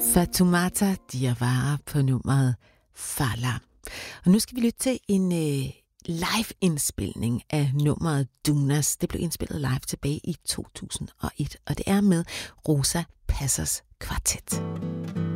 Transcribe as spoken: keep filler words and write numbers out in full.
Fatoumata Diawara på nummeret Fala. Og nu skal vi lytte til en øh, live-indspilning af nummeret Dunas. Det blev indspillet live tilbage i to tusind og et, og det er med Rosa Passers Kvartet.